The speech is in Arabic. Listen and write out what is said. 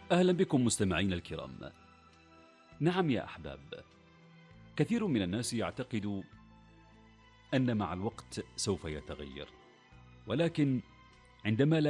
أهلا بكم مستمعين الكرام. نعم يا أحباب، كثير من الناس يعتقد أن مع الوقت سوف يتغير، ولكن عندما لا